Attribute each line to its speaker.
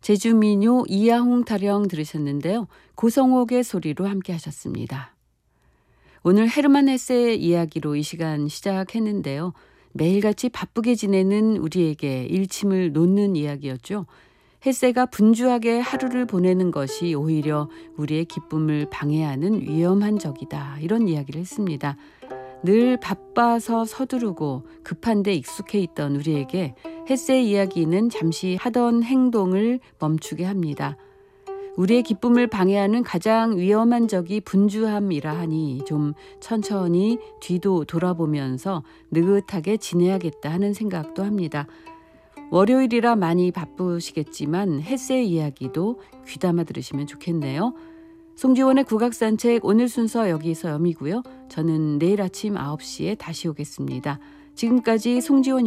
Speaker 1: 제주민요 이야홍 타령 들으셨는데요. 고성옥의 소리로 함께 하셨습니다. 오늘 헤르만 헤세의 이야기로 이 시간 시작했는데요. 매일같이 바쁘게 지내는 우리에게 일침을 놓는 이야기였죠. 헤세가 분주하게 하루를 보내는 것이 오히려 우리의 기쁨을 방해하는 위험한 적이다. 이런 이야기를 했습니다. 늘 바빠서 서두르고 급한 데 익숙해 있던 우리에게 헤세의 이야기는 잠시 하던 행동을 멈추게 합니다. 우리의 기쁨을 방해하는 가장 위험한 적이 분주함이라 하니 좀 천천히 뒤도 돌아보면서 느긋하게 지내야겠다 하는 생각도 합니다. 월요일이라 많이 바쁘시겠지만 헤세의 이야기도 귀담아 들으시면 좋겠네요. 송지원의 국악산책 오늘 순서 여기서 여미고요. 저는 내일 아침 9시에 다시 오겠습니다. 지금까지 송지원